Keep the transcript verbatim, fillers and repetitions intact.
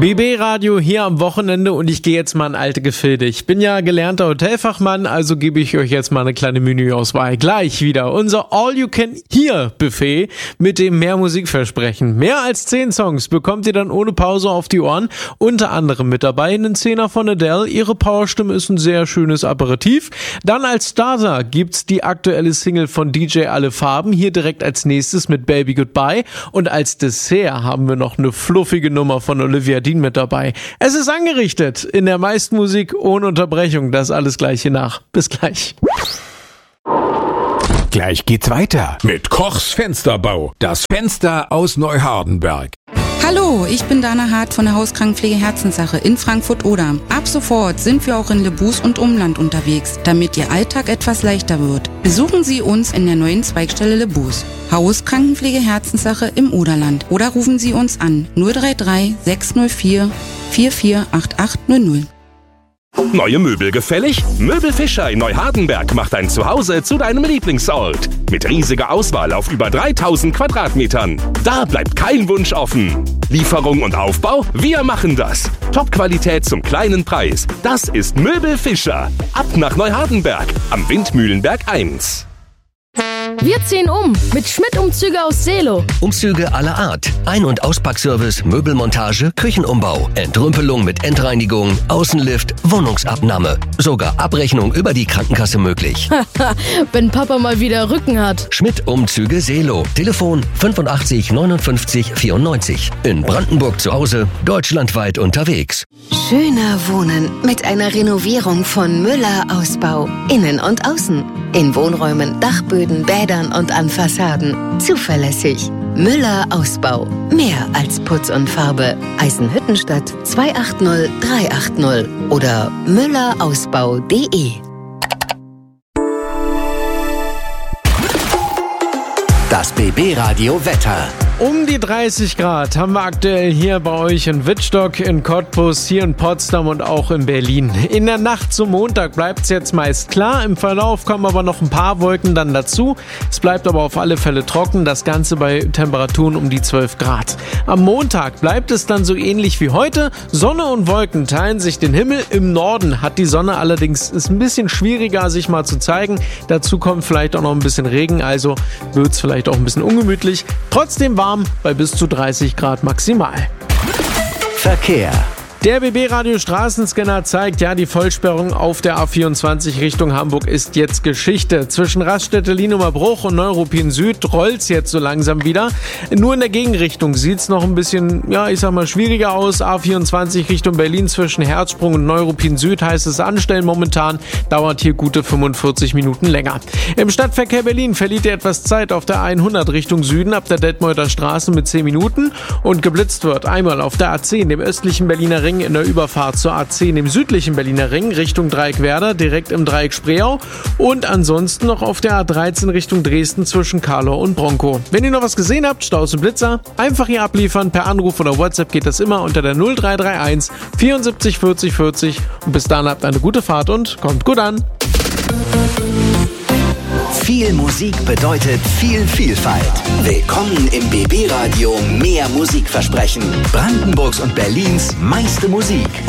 B B-Radio hier am Wochenende und ich gehe jetzt mal in alte Gefilde. Ich bin ja gelernter Hotelfachmann, also gebe ich euch jetzt mal eine kleine Menüauswahl. Gleich wieder unser All-You-Can-Hear-Buffet mit dem Mehr-Musikversprechen. Mehr als zehn Songs bekommt ihr dann ohne Pause auf die Ohren. Unter anderem mit dabei einen Zehner von Adele. Ihre Powerstimme ist ein sehr schönes Aperitif. Dann als Starter gibt's die aktuelle Single von D J Alle Farben. Hier direkt als nächstes mit Baby Goodbye. Und als Dessert haben wir noch eine fluffige Nummer von Olivia Dean mit dabei. Es ist angerichtet in der meisten Musik ohne Unterbrechung. Das alles gleich hier nach. Bis gleich. Gleich geht's weiter mit Kochs Fensterbau. Das Fenster aus Neuhardenberg. Hallo, ich bin Dana Hart von der Hauskrankenpflege Herzenssache in Frankfurt-Oder. Ab sofort sind wir auch in Lebus und Umland unterwegs, damit Ihr Alltag etwas leichter wird. Besuchen Sie uns in der neuen Zweigstelle Lebus. Hauskrankenpflege Herzenssache im Oderland. Oder rufen Sie uns an null drei drei sechs null vier vier vier acht acht null null. Neue Möbel gefällig? Möbel Fischer in Neuhardenberg macht dein Zuhause zu deinem Lieblingsort. Mit riesiger Auswahl auf über dreitausend Quadratmetern. Da bleibt kein Wunsch offen. Lieferung und Aufbau? Wir machen das. Top-Qualität zum kleinen Preis. Das ist Möbel Fischer. Ab nach Neuhardenberg am Windmühlenberg eins. Wir ziehen um mit Schmidt-Umzüge aus Seelow. Umzüge aller Art. Ein- und Auspackservice, Möbelmontage, Küchenumbau, Entrümpelung mit Endreinigung, Außenlift, Wohnungsabnahme. Sogar Abrechnung über die Krankenkasse möglich. Wenn Papa mal wieder Rücken hat. Schmidt-Umzüge Seelow. Telefon fünfundachtzig neunundfünfzig vierundneunzig. In Brandenburg zu Hause, deutschlandweit unterwegs. Schöner Wohnen mit einer Renovierung von Müller Ausbau. Innen und außen. In Wohnräumen, Dachböden, Bädern und an Fassaden. Zuverlässig. Müller Ausbau. Mehr als Putz und Farbe. Eisenhüttenstadt zwei acht null drei acht null oder müllerausbau punkt de. Das B B-Radio Wetter. Um die dreißig Grad haben wir aktuell hier bei euch in Wittstock, in Cottbus, hier in Potsdam und auch in Berlin. In der Nacht zum Montag bleibt es jetzt meist klar. Im Verlauf kommen aber noch ein paar Wolken dann dazu. Es bleibt aber auf alle Fälle trocken. Das Ganze bei Temperaturen um die zwölf Grad. Am Montag bleibt es dann so ähnlich wie heute. Sonne und Wolken teilen sich den Himmel. Im Norden hat die Sonne allerdings, ist ein bisschen schwieriger, sich mal zu zeigen. Dazu kommt vielleicht auch noch ein bisschen Regen, also wird es vielleicht auch ein bisschen ungemütlich. Trotzdem warm bei bis zu dreißig Grad maximal. Verkehr. Der B B-Radio Straßenscanner zeigt, ja, die Vollsperrung auf der A vierundzwanzig Richtung Hamburg ist jetzt Geschichte. Zwischen Raststätte-Lienumer-Bruch und Neuruppin Süd rollt's jetzt so langsam wieder. Nur in der Gegenrichtung sieht's noch ein bisschen, ja, ich sag mal, schwieriger aus. A vierundzwanzig Richtung Berlin zwischen Herzsprung und Neuruppin Süd heißt es anstellen momentan. Dauert hier gute fünfundvierzig Minuten länger. Im Stadtverkehr Berlin verliert ihr etwas Zeit auf der hundert Richtung Süden ab der Detmolder Straße mit zehn Minuten und geblitzt wird einmal auf der A zehn, dem östlichen Berliner Ring, in der Überfahrt zur A zehn im südlichen Berliner Ring Richtung Dreieck Werder, direkt im Dreieck Spreeau und ansonsten noch auf der A dreizehn Richtung Dresden zwischen Karlau und Bronkow. Wenn ihr noch was gesehen habt, Staus und Blitzer, einfach hier abliefern, per Anruf oder WhatsApp geht das immer unter der null drei drei eins vierundsiebzig vierzig vierzig und bis dann habt eine gute Fahrt und kommt gut an. Viel Musik bedeutet viel Vielfalt. Willkommen im B B-Radio Mehr Musikversprechen. Brandenburgs und Berlins meiste Musik